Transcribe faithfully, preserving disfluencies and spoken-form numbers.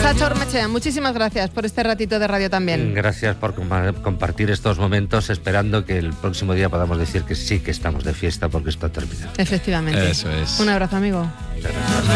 Chacho Ormechea, muchísimas gracias por este ratito de radio también. Gracias por compartir estos momentos, esperando que el próximo día podamos decir que sí que estamos de fiesta porque esto ha terminado. Efectivamente. Eso es. Un abrazo, amigo. Gracias.